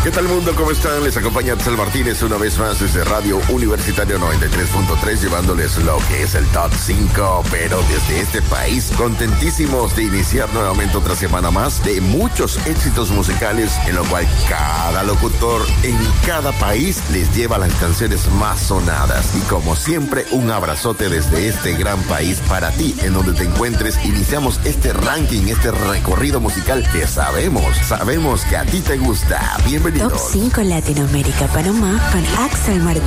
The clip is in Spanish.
¿Qué tal mundo? ¿Cómo están? Les acompaña Axel Martínez una vez más desde Radio Universitario 93.3 llevándoles lo que es el Top 5, pero desde este país contentísimos de iniciar nuevamente otra semana más de muchos éxitos musicales en lo cual cada locutor en cada país les lleva las canciones más sonadas y como siempre un abrazote desde este gran país para ti en donde te encuentres. Iniciamos este ranking, este recorrido musical que sabemos que a ti te gusta. Bienvenidos. Top 5 Latinoamérica Panamá con Axel Martínez.